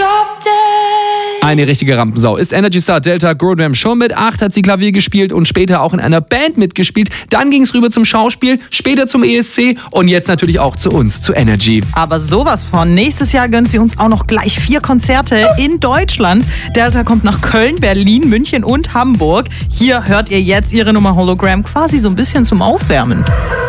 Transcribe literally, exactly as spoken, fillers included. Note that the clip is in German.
Eine richtige Rampensau ist Energy Star Delta Goddam. Schon mit acht hat sie Klavier gespielt und später auch in einer Band mitgespielt. Dann ging es rüber zum Schauspiel, später zum E S C und jetzt natürlich auch zu uns, zu Energy. Aber sowas von. Nächstes Jahr gönnt sie uns auch noch gleich vier Konzerte in Deutschland. Delta kommt nach Köln, Berlin, München und Hamburg. Hier hört ihr jetzt ihre Nummer Hologram quasi so ein bisschen zum Aufwärmen.